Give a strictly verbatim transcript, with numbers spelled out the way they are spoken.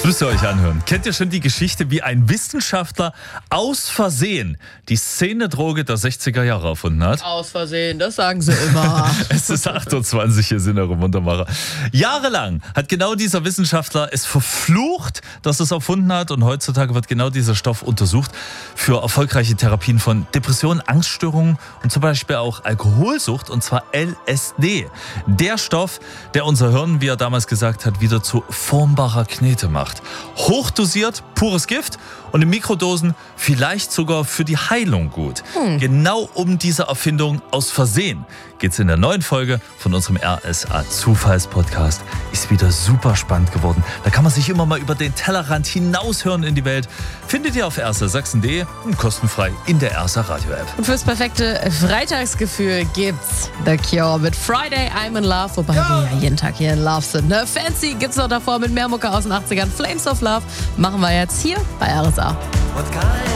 Das müsst ihr euch anhören. Kennt ihr schon die Geschichte, wie ein Wissenschaftler aus Versehen die Szene-Droge der sechziger Jahre erfunden hat? Aus Versehen, das sagen sie immer. Es ist achtundzwanzig, hier sind eure Muntermacher. Jahrelang hat genau dieser Wissenschaftler es verflucht, dass er es erfunden hat, und heutzutage wird genau dieser Stoff untersucht für erfolgreiche Therapien von Depressionen, Angststörungen und zum Beispiel auch Alkoholsucht, und zwar L S D. Der Stoff, der unser Hirn, wie er damals gesagt hat, wieder zu formbarer Knete macht. Hochdosiert, pures Gift und in Mikrodosen vielleicht sogar für die Heilung gut. Hm. Genau um diese Erfindung aus Versehen geht's in der neuen Folge von unserem R S A Zufallspodcast. Ist wieder super spannend geworden. Da kann man sich immer mal über den Tellerrand hinaushören in die Welt. Findet ihr auf r s a sachsen punkt d e und kostenfrei in der R S A Radio App. Und fürs perfekte Freitagsgefühl gibt's The Cure mit Friday I'm in Love, wobei ja. wir ja jeden Tag hier in Love sind. Ne? Fancy gibt's noch davor mit mehr Mucke aus den achtzigern. Flames of Love machen wir jetzt hier bei R S A.